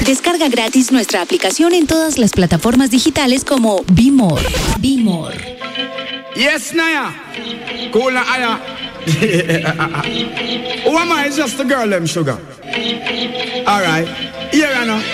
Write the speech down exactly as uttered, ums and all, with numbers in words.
Descarga gratis nuestra aplicación en todas las plataformas digitales como Be More. Be More. Yes, Naya. Cool, Naya. Who am I? It's just a girl, them sugar. All right. Here I know.